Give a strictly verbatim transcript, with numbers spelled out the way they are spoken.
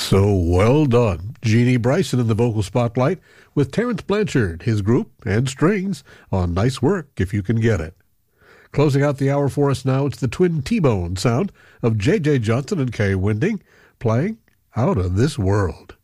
So well done. Jeannie Bryson in the vocal spotlight with Terrence Blanchard, his group, and strings on Nice Work If You Can Get It. Closing out the hour for us now, it's the twin T-Bone sound of J J Johnson and Kay Winding playing Out of This World.